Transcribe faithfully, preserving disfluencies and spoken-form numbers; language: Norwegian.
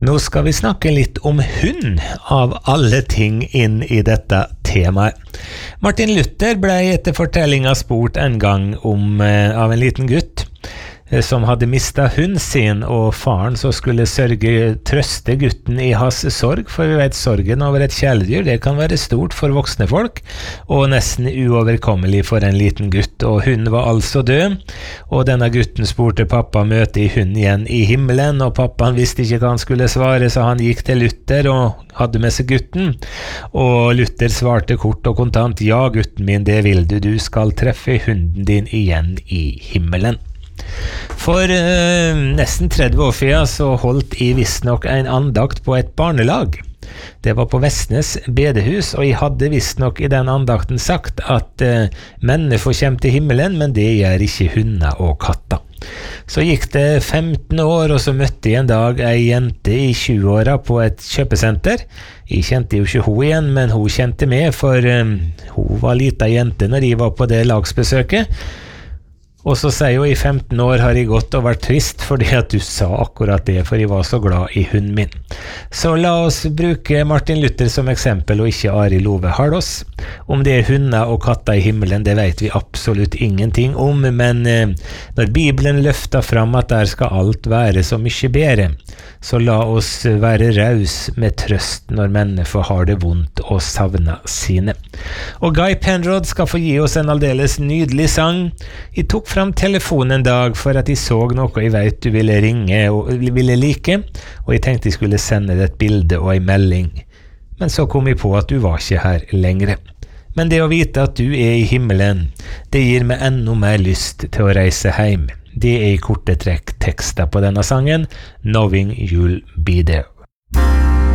Nå skal vi snakke litt om hund, av alle ting inn i dette temaet. Martin Luther ble etter fortellinga spurt en gang om, eh, av en liten gutt eh, som hadde mistet hund sin, og faren så skulle sørge, trøste gutten i hans sorg, for vi vet sorgen over et kjæledyr, det kan være stort for voksne folk, og nesten uoverkommelig for en liten gutt, og hunden var altså død, og denne gutten spurte pappa møte i hunden igjen i himmelen, og pappaen visste ikke hva han skulle svare, så han gikk til Luther og hadde med seg gutten, og Luther svarte kort og kontant, ja gutten min, det vil du, du skal treffe hunden din igjen i himmelen. For eh, nesten tretti år siden så holdt jeg visstnok en andakt på et barnelag. Det var på Vestnes bedehus, og jeg hadde visstnok i den andakten sagt at eh, mennesker kommer til himmelen, men det gjør ikke hunder og katter. Så gikk det femten år, og så møtte jeg en dag ei jente i tjue-åra på et kjøpesenter. Jeg kjente jo ikke hun igjen, men hun kjente meg, for um, hun var lita jente når jeg var på det lagsbesøket. Og så sier hun, i femten år har jeg gått og vært trist fordi at du sa akkurat det, for jeg var så glad i hunden min. Så la oss bruke Martin Luther som eksempel, og ikke Ari Love Hardås. Om det er hunder og katter i himmelen, det vet vi absolutt ingenting om, men eh, når Bibelen løfter fram at der skal alt være så mye bedre, så la oss være raus med trøst når mennesker har det vondt og savner sine. Og Guy Penrod skal få gi oss en aldeles nydelig sang. Jeg tok fram telefonen en dag for at jeg så noe jeg vet du ville ringe og ville like, og jeg tenkte jeg skulle sende deg et bilde og en melding. Men så kom jeg på at du var ikke her lengre. Men det å vite at du er i himmelen, det gir meg enda mer lyst til å reise hjem. Det er i korte trekk tekster på denne sangen, Knowing You'll Be There.